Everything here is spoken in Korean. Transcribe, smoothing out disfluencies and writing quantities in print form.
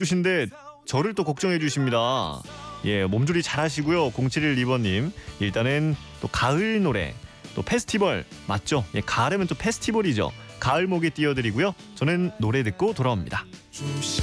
주신데 저를 또 걱정해 주십니다. 예, 몸조리 잘하시고요. 0712번님. 일단은 또 가을 노래, 또 페스티벌 맞죠? 예, 가을이면 또 페스티벌이죠. 가을 목에 띄워드리고요. 저는 노래 듣고 돌아옵니다.